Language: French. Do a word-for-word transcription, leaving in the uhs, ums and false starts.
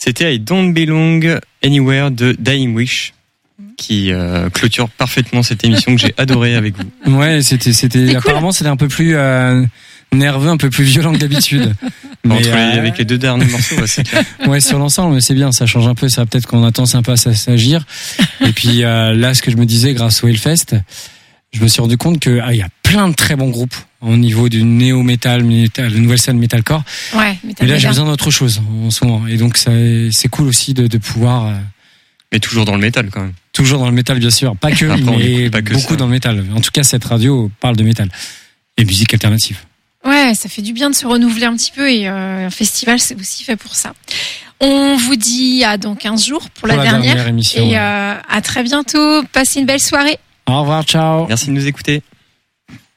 C'était I Don't Belong Anywhere de Dying Wish, qui euh, clôture parfaitement cette émission que j'ai adorée avec vous. Ouais, c'était, c'était, c'était apparemment cool. C'était un peu plus euh, nerveux, un peu plus violent que d'habitude. Mais Entre euh, les, avec les deux derniers morceaux, ouais, c'est clair. Ouais, sur l'ensemble, c'est bien, ça change un peu, ça peut-être qu'on a tendance un peu à s'agir. Et puis euh, là, ce que je me disais, grâce au Hellfest, je me suis rendu compte que ah, il y a plein de très bons groupes au niveau du néo-metal, metal, de nouvelle scène metalcore. Ouais, mais là, j'ai besoin d'autre chose en ce moment. Et donc, ça, c'est cool aussi de, de pouvoir. Euh, mais toujours dans le métal, quand même. Toujours dans le métal, bien sûr. Pas que, Après, mais pas que beaucoup ça. Dans le métal. En tout cas, cette radio parle de métal et musique alternative. Ouais, ça fait du bien de se renouveler un petit peu et euh, un festival, c'est aussi fait pour ça. On vous dit à dans quinze jours pour, pour la, la dernière, dernière émission. Et euh, à très bientôt. Passez une belle soirée. Au revoir, ciao. Merci de nous écouter.